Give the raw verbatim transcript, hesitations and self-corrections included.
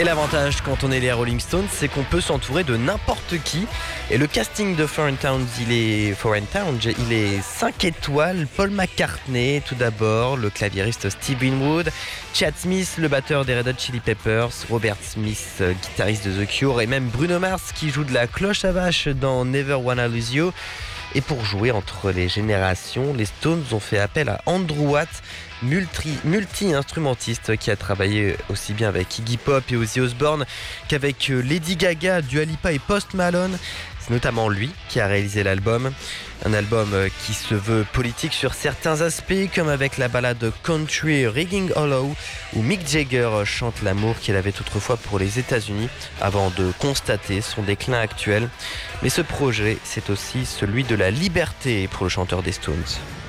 Et l'avantage quand on est les Rolling Stones, c'est qu'on peut s'entourer de n'importe qui. Et le casting de Foreign Towns, il est Foreign Towns, il est cinq étoiles. Paul McCartney, tout d'abord, le claviériste Steve Winwood, Chad Smith, le batteur des Red Hot Chili Peppers, Robert Smith, guitariste de The Cure, et même Bruno Mars qui joue de la cloche à vache dans Never Wanna Lose You. Et pour jouer entre les générations, les Stones ont fait appel à Andrew Watt, multi, multi-instrumentiste qui a travaillé aussi bien avec Iggy Pop et Ozzy Osbourne qu'avec Lady Gaga, Dua Lipa et Post Malone. C'est notamment lui qui a réalisé l'album. Un album qui se veut politique sur certains aspects, comme avec la ballade Country Rigging Hollow, où Mick Jagger chante l'amour qu'il avait autrefois pour les États-Unis avant de constater son déclin actuel. Mais ce projet, c'est aussi celui de la liberté pour le chanteur des Stones.